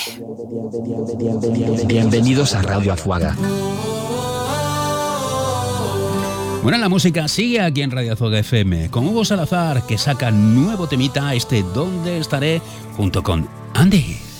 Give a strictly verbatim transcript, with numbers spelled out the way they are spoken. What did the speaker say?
Bienvenidos a Radio Azuaga. Bueno, la música sigue aquí en Radio Azuaga F M con Hugo Salazar, que saca nuevo temita, este ¿Dónde estaré? Junto con Andy.